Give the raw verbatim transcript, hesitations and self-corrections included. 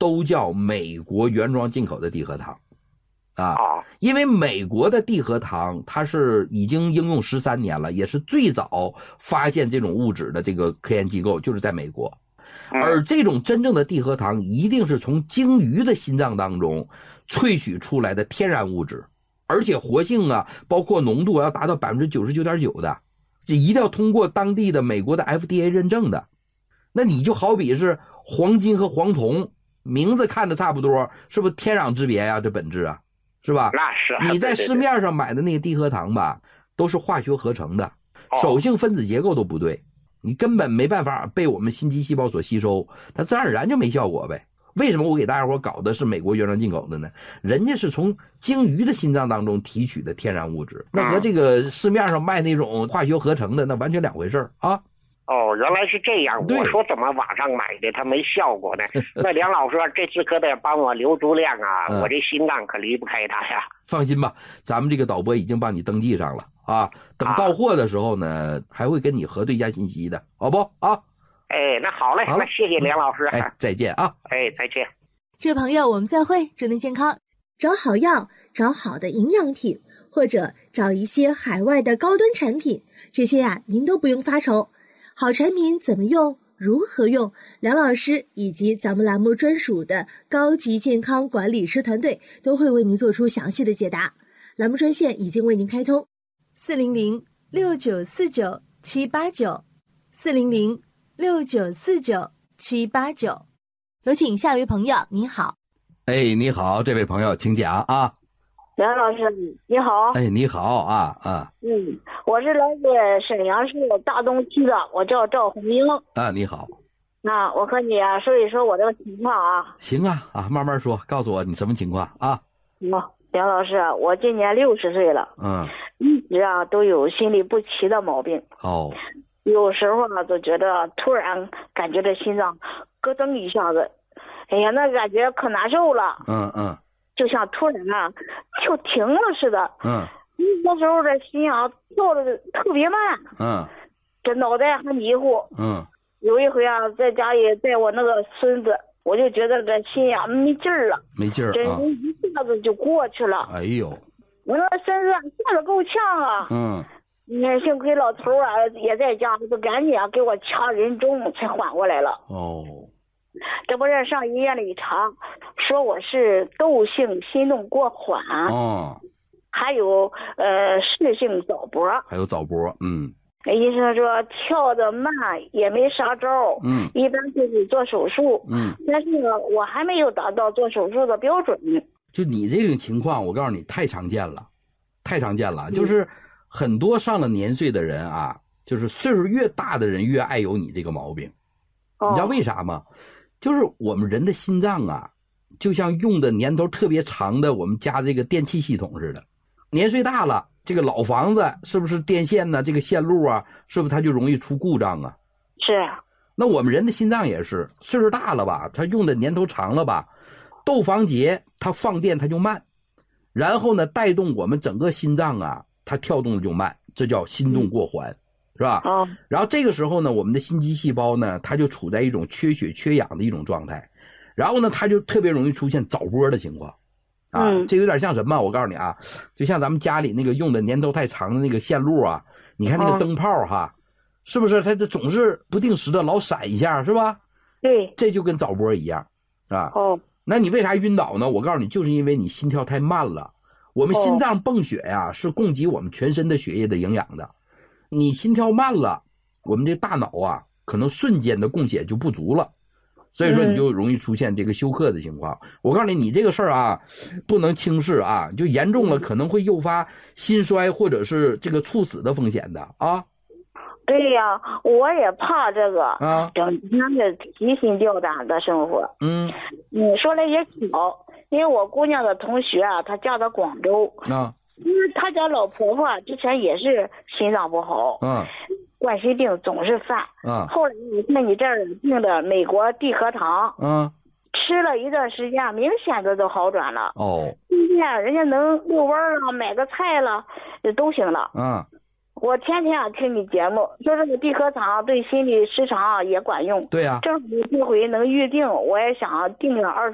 都叫美国原装进口的地核糖啊，因为美国的地核糖它是已经应用十三年了，也是最早发现这种物质的这个科研机构就是在美国。而这种真正的地核糖一定是从鲸鱼的心脏当中萃取出来的天然物质，而且活性啊，包括浓度要达到 百分之九十九点九 的，这一定要通过当地的美国的 F D A 认证的。那你就好比是黄金和黄铜，名字看着差不多，是不是天壤之别呀？这本质啊，是吧？ 那是。 你在市面上买的那个地核糖吧，都是化学合成的，手性分子结构都不对，你根本没办法被我们心肌细胞所吸收，它自然而然就没效果呗。为什么我给大家伙搞的是美国原装进口的呢？人家是从鲸鱼的心脏当中提取的天然物质，那和这个市面上卖那种化学合成的那完全两回事啊。 哦，原来是这样。我说怎么网上买的它没效果呢？那梁老师这次可得帮我留足量啊、嗯、我这心脏可离不开它呀。 放心吧，咱们这个导播已经帮你登记上了啊，等到货的时候呢、啊、还会跟你核对一下信息的，好不啊？ 哎，那好嘞，好那谢谢梁老师。 哎，再见啊！ 哎，再见。 这位朋友，我们再会，祝您健康。 找好药，找好的营养品，或者找一些海外的高端产品，这些呀、啊，您都不用发愁。好产品怎么用，如何用，梁老师以及咱们栏目专属的高级健康管理师团队都会为您做出详细的解答。栏目专线已经为您开通， 四零零六九四九七八九，四零零六九四九七八九。有请下一位朋友，你好。 哎，你好，这位朋友，请讲啊。 梁老师你好。 哎，你好啊啊。 嗯，我是来自沈阳市大东区的，我叫赵红英。 啊，你好。 那我和你啊说一说我这个情况啊。 行啊啊，慢慢说，告诉我你什么情况啊？ 嗯，梁老师，我今年六十岁了， 嗯， 一直啊都有心律不齐的毛病。 哦。 有时候呢就觉得突然感觉这心脏咯噔一下子，哎呀，那感觉可难受了。 嗯嗯。 就像突然啊就停了似的。 嗯。 那时候这心啊跳的特别慢。 嗯。 这脑袋还迷糊。 嗯。 有一回啊，在家里带我那个孙子，我就觉得这心呀、啊、没劲儿了。 没劲儿啊。 这一下子就过去了。 哎呦。 我那孙子吓得够呛啊。 嗯。 你看，幸亏老头啊也在家，就赶紧啊给我掐人中，才缓过来了。 哦。 这不是上医院里一查，说我是窦性心动过缓。 哦。 还有呃室性早搏。 还有早搏，嗯。 医生说跳得慢也没啥招， 嗯， 一般就是做手术， 嗯， 但是呢，我还没有达到做手术的标准。 就你这种情况，我告诉你太常见了，太常见了。嗯、就是很多上了年岁的人啊，就是岁数越大的人越爱有你这个毛病。哦、你知道为啥吗？就是我们人的心脏啊，就像用的年头特别长的我们家这个电气系统似的，年岁大了。这个老房子是不是电线呢？这个线路啊，是不是它就容易出故障啊？ 是。 那我们人的心脏也是，岁数大了吧，它用的年头长了吧，窦房结它放电它就慢，然后呢带动我们整个心脏啊，它跳动的就慢，这叫心动过缓，嗯、是吧？ 哦。 然后这个时候呢，我们的心肌细胞呢，它就处在一种缺血缺氧的一种状态，然后呢，它就特别容易出现早搏的情况。啊，这有点像什么？我告诉你啊，就像咱们家里那个用的年头太长的那个线路啊，你看那个灯泡哈，是不是它这总是不定时的老闪一下，是吧？ 对， 这就跟早搏一样，啊。 哦。 那你为啥晕倒呢？我告诉你，就是因为你心跳太慢了。我们心脏泵血呀，是供给我们全身的血液的营养的。你心跳慢了，我们这大脑啊，可能瞬间的供血就不足了。所以说你就容易出现这个休克的情况。嗯、我告诉你，你这个事儿啊，不能轻视啊，就严重了可能会诱发心衰或者是这个猝死的风险的啊。 对呀，我也怕这个啊， 整天的提心吊胆的生活。 嗯， 你说来也巧，因为我姑娘的同学啊，她嫁到广州啊， 因为她家老婆婆之前也是心脏不好。 嗯。 冠心病总是犯， 嗯， 后来我在你这儿订的美国地核糖， 嗯， 吃了一段时间，明显的都好转了。 哦， 今天人家能遛弯了，买个菜了，都行了。 嗯， 我天天啊听你节目，说这个地核糖对心理失常也管用。 对呀、啊， 正好有机会能预定，我也想订了二。